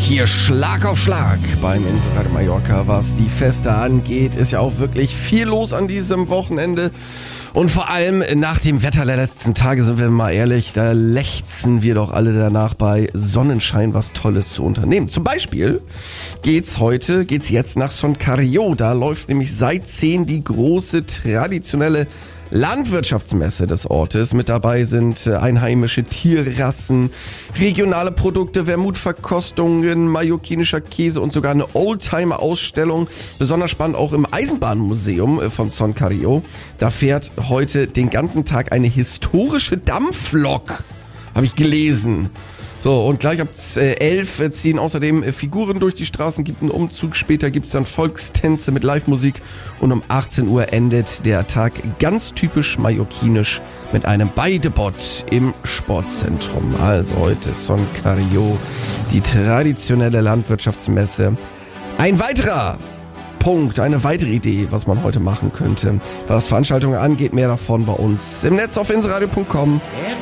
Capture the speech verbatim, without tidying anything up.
Hier Schlag auf Schlag beim Inseradio Mallorca. Was die Feste angeht, ist ja auch wirklich viel los an diesem Wochenende. Und vor allem nach dem Wetter der letzten Tage, sind wir mal ehrlich, da lechzen wir doch alle danach, bei Sonnenschein was Tolles zu unternehmen. Zum Beispiel geht's heute, geht's jetzt nach Son Carrillo. Da läuft nämlich seit zehn die große traditionelle Landwirtschaftsmesse des Ortes. Mit dabei sind einheimische Tierrassen, regionale Produkte, Wermutverkostungen, mallorquinischer Käse und sogar eine Oldtimer-Ausstellung. Besonders spannend auch im Eisenbahnmuseum von Son Carrillo. Da fährt heute den ganzen Tag eine historische Dampflok, habe ich gelesen. So, und gleich ab elf ziehen außerdem Figuren durch die Straßen, gibt einen Umzug, später gibt's dann Volkstänze mit Live-Musik und um achtzehn Uhr endet der Tag ganz typisch mallorquinisch mit einem Baidebot im Sportzentrum. Also heute Son Carrillo, die traditionelle Landwirtschaftsmesse. Ein weiterer Punkt, eine weitere Idee, was man heute machen könnte, was Veranstaltungen angeht, mehr davon bei uns im Netz auf inseradio punkt com.